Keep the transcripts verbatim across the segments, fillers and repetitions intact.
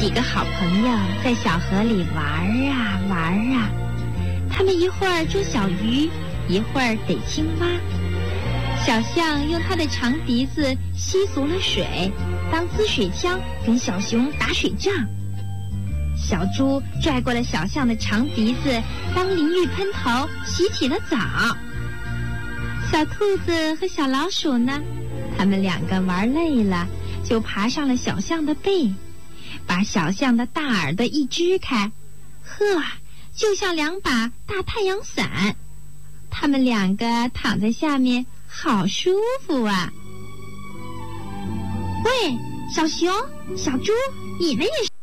几个好朋友在小河里玩啊玩啊，他们一会儿捉小鱼，一会儿逮青蛙。小象用它的长鼻子吸足了水，当滋水枪跟小熊打水仗。小猪拽过了小象的长鼻子，当淋浴喷头洗起了澡。小兔子和小老鼠呢，他们两个玩累了，就爬上了小象的背，把小象的大耳朵一支开，呵，就像两把大太阳伞。他们两个躺在下面，好舒服啊！喂，小熊、小猪，你们也是。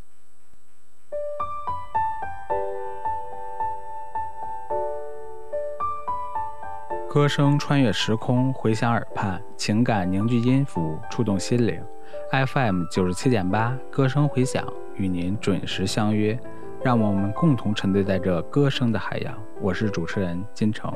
歌声穿越时空，回响耳畔，情感凝聚音符，触动心灵。F M 九十七点八，歌声回响，与您准时相约，让我们共同沉醉在这歌声的海洋。我是主持人金城。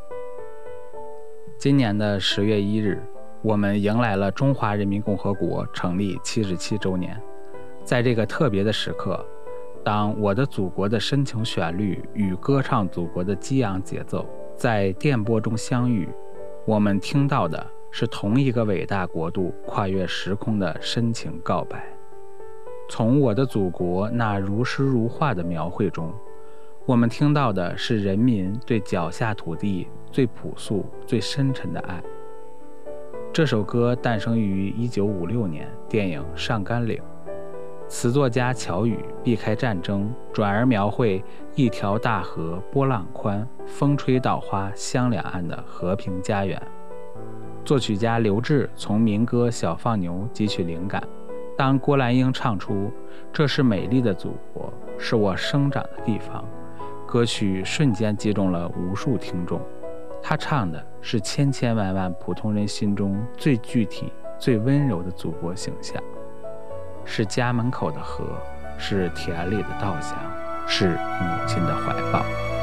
今年的十月一日，我们迎来了中华人民共和国成立七十七周年。在这个特别的时刻，当我的祖国的深情旋律与歌唱祖国的激昂节奏在电波中相遇，我们听到的是同一个伟大国度跨越时空的深情告白。从我的祖国那如诗如画的描绘中，我们听到的是人民对脚下土地最朴素最深沉的爱。这首歌诞生于一九五六年电影《上甘岭》，词作家乔羽避开战争，转而描绘一条大河波浪宽，风吹稻花香两岸的和平家园。作曲家刘志从民歌《小放牛》汲取灵感，当郭兰英唱出这是美丽的祖国，是我生长的地方，歌曲瞬间击中了无数听众。他唱的是千千万万普通人心中最具体最温柔的祖国形象，是家门口的河，是田里的稻香，是母亲的怀抱。